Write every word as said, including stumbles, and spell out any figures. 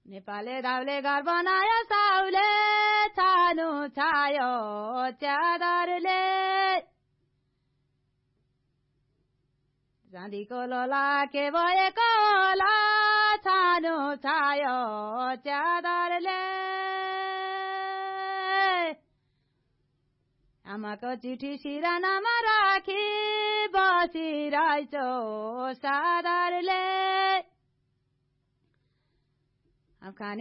नेपालले दाउले घर बनायो साउले छानु छायो च्यादरले चाँदीको लोला के भएको होला छानु छायो च्यादरले आमाको चिठी सिरानामा राखी बसिरहेछौ सादरले